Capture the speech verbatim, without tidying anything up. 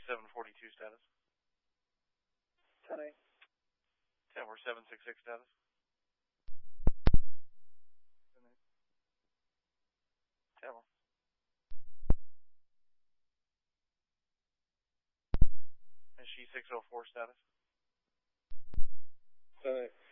seven forty-two status. ten eight. Tower seven six six status. ten eight. Tower. S G six oh four status. ten eight.